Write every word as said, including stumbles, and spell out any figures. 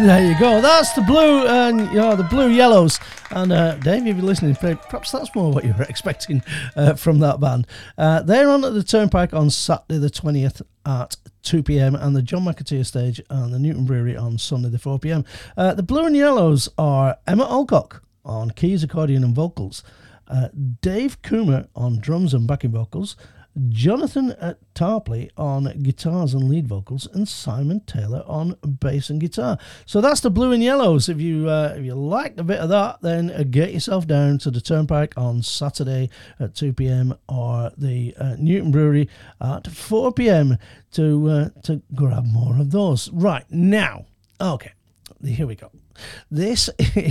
There you go. That's the blue and you know, the Blue Yellows. And uh, Dave, if you're listening, perhaps that's more what you were expecting uh, from that band. Uh, they're on at the Turnpike on Saturday the twentieth at two p.m. and the John McAteer stage and the Newton Brewery on Sunday the four p.m. Uh, the Blue and Yellows are Emma Alcock on keys, accordion and vocals, uh, Dave Coomer on drums and backing vocals, Jonathan Tarpley on guitars and lead vocals, and Simon Taylor on bass and guitar. So that's the Blue and Yellows. If you uh, if you like a bit of that, then uh, get yourself down to the Turnpike on Saturday at two p.m. or the uh, Newton Brewery at four p.m. to uh, to grab more of those. Right now, okay, here we go. This